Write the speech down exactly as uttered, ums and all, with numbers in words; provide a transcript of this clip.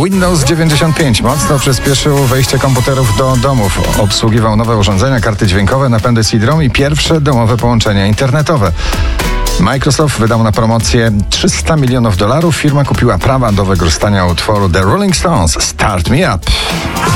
Windows dziewięćdziesiąt pięć mocno przyspieszył wejście komputerów do domów. Obsługiwał nowe urządzenia, karty dźwiękowe, napędy C D-ROM i pierwsze domowe połączenia internetowe. Microsoft wydał na promocję trzysta milionów dolarów. Firma kupiła prawa do wykorzystania utworu The Rolling Stones Start Me Up.